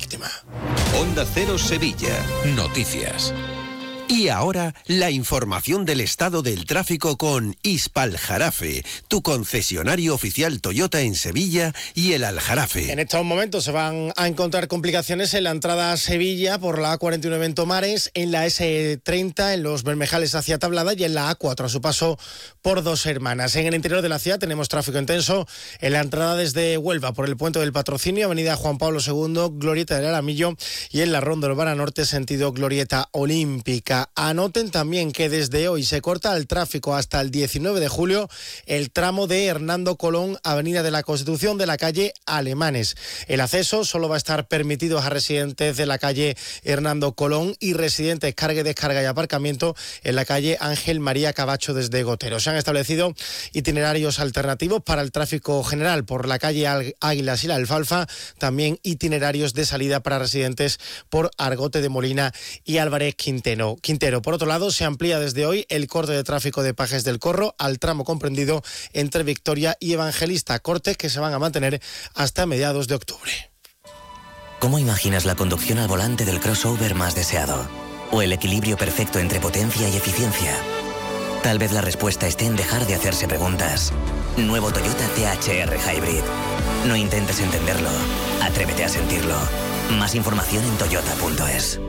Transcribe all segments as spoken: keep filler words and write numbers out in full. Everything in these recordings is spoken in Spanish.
víctima. Onda Cero Sevilla. Noticias. Y ahora, la información del estado del tráfico con Hispaljarafe, tu concesionario oficial Toyota en Sevilla y el Aljarafe. En estos momentos se van a encontrar complicaciones en la entrada a Sevilla por la A cuarenta y nueve en Tomares, en la ese treinta en los Bermejales hacia Tablada y en la A cuatro a su paso por Dos Hermanas. En el interior de la ciudad tenemos tráfico intenso en la entrada desde Huelva por el Puente del Patrocinio, avenida Juan Pablo segundo, Glorieta del Aramillo y en la Ronda Urbana Norte, sentido Glorieta Olímpica. Anoten también que desde hoy se corta el tráfico hasta el diecinueve de julio el tramo de Hernando Colón, Avenida de la Constitución de la calle Alemanes. El acceso solo va a estar permitido a residentes de la calle Hernando Colón y residentes carga, descarga y aparcamiento en la calle Ángel María Cabacho desde Gotero. Se han establecido itinerarios alternativos para el tráfico general por la calle Águilas y la Alfalfa, también itinerarios de salida para residentes por Argote de Molina y Álvarez Quintero. Quintero. Por otro lado, se amplía desde hoy el corte de tráfico de Pajes del Corro al tramo comprendido entre Victoria y Evangelista, cortes que se van a mantener hasta mediados de octubre. ¿Cómo imaginas la conducción al volante del crossover más deseado? ¿O el equilibrio perfecto entre potencia y eficiencia? Tal vez la respuesta esté en dejar de hacerse preguntas. Nuevo Toyota T H R Hybrid. No intentes entenderlo, atrévete a sentirlo. Más información en toyota punto es.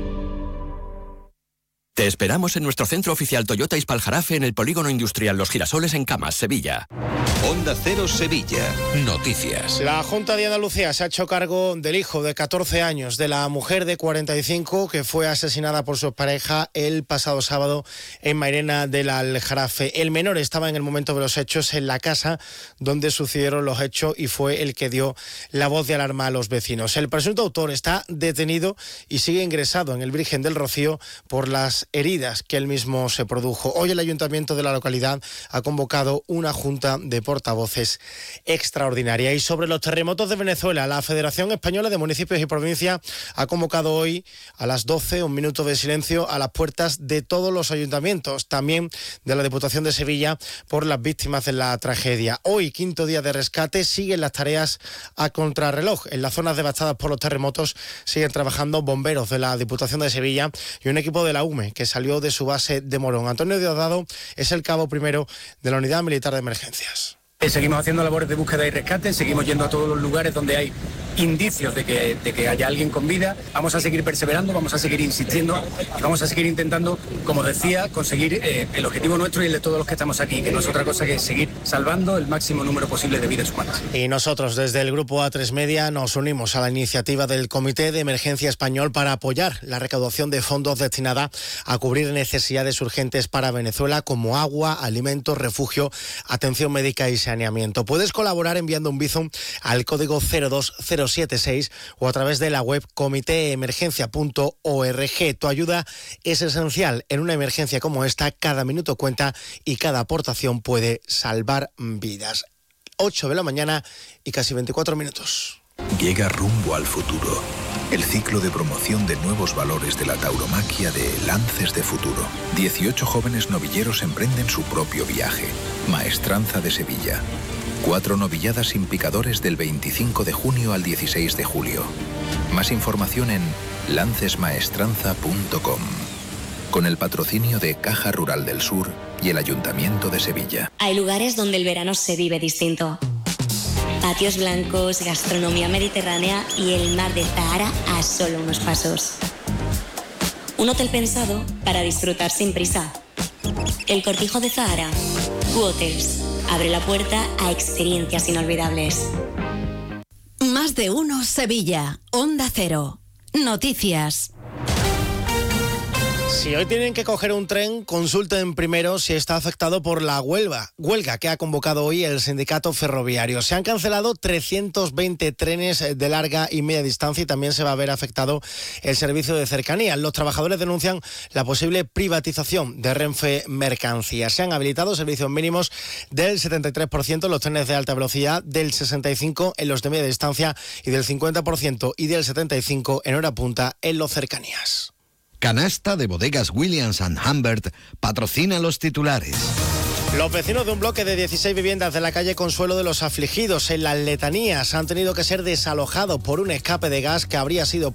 Te esperamos en nuestro centro oficial Toyota Hispaljarafe en el Polígono Industrial Los Girasoles en Camas, Sevilla. Onda Cero Sevilla. Noticias. La Junta de Andalucía se ha hecho cargo del hijo de catorce años de la mujer de cuarenta y cinco que fue asesinada por su pareja el pasado sábado en Mairena del Aljarafe. El menor estaba en el momento de los hechos en la casa donde sucedieron los hechos y fue el que dio la voz de alarma a los vecinos. El presunto autor está detenido y sigue ingresado en el Virgen del Rocío por las heridas que él mismo se produjo. Hoy el ayuntamiento de la localidad ha convocado una junta de portavoces extraordinaria. Y sobre los terremotos de Venezuela, la Federación Española de Municipios y Provincias ha convocado hoy a las doce un minuto de silencio a las puertas de todos los ayuntamientos, también de la Diputación de Sevilla, por las víctimas de la tragedia. Hoy, quinto día de rescate, siguen las tareas a contrarreloj. En las zonas devastadas por los terremotos siguen trabajando bomberos de la Diputación de Sevilla y un equipo de la U M E que salió de su base de Morón. Antonio Diosdado es el cabo primero de la Unidad Militar de Emergencias. Seguimos haciendo labores de búsqueda y rescate, seguimos yendo a todos los lugares donde hay indicios de que, de que haya alguien con vida. Vamos a seguir perseverando, vamos a seguir insistiendo y vamos a seguir intentando, como decía, conseguir eh, el objetivo nuestro y el de todos los que estamos aquí, que no es otra cosa que seguir salvando el máximo número posible de vidas humanas. Y nosotros desde el Grupo A tres Media nos unimos a la iniciativa del Comité de Emergencia Español para apoyar la recaudación de fondos destinada a cubrir necesidades urgentes para Venezuela como agua, alimentos, refugio, atención médica y saneamiento. Puedes colaborar enviando un Bizum al código cero dos cero siete seis o a través de la web comité emergencia punto org. Tu ayuda es esencial en una emergencia como esta. Cada minuto cuenta y cada aportación puede salvar vidas. ocho de la mañana y casi veinticuatro minutos. Llega Rumbo al Futuro, el ciclo de promoción de nuevos valores de la tauromaquia de Lances de Futuro. dieciocho jóvenes novilleros emprenden su propio viaje. Maestranza de Sevilla. Cuatro novilladas sin picadores del veinticinco de junio al dieciséis de julio. Más información en lances maestranza punto com. Con el patrocinio de Caja Rural del Sur y el Ayuntamiento de Sevilla. Hay lugares donde el verano se vive distinto. Patios blancos, gastronomía mediterránea y el mar de Zahara a solo unos pasos. Un hotel pensado para disfrutar sin prisa. El Cortijo de Zahara. Q-Hotels. Abre la puerta a experiencias inolvidables. Más de uno Sevilla. Onda Cero. Noticias. Si hoy tienen que coger un tren, consulten primero si está afectado por la huelga, huelga que ha convocado hoy el sindicato ferroviario. Se han cancelado trescientos veinte trenes de larga y media distancia y también se va a ver afectado el servicio de cercanías. Los trabajadores denuncian la posible privatización de Renfe Mercancías. Se han habilitado servicios mínimos del setenta y tres por ciento en los trenes de alta velocidad, del sesenta y cinco por ciento en los de media distancia y del cincuenta por ciento y del setenta y cinco por ciento en hora punta en los cercanías. Canasta de bodegas Williams and Humbert patrocina los titulares. Los vecinos de un bloque de dieciséis viviendas de la calle Consuelo de los Afligidos en Las Letanías han tenido que ser desalojados por un escape de gas que habría sido